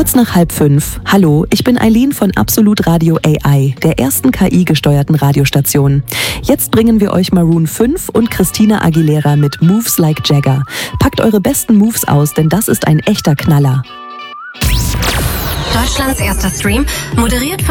Kurz nach 4:30. Hallo, ich bin Eileen von Absolut Radio AI, der ersten KI-gesteuerten Radiostation. Jetzt bringen wir euch Maroon 5 und Christina Aguilera mit Moves Like Jagger. Packt eure besten Moves aus, denn das ist ein echter Knaller. Deutschlands erster Stream, moderiert von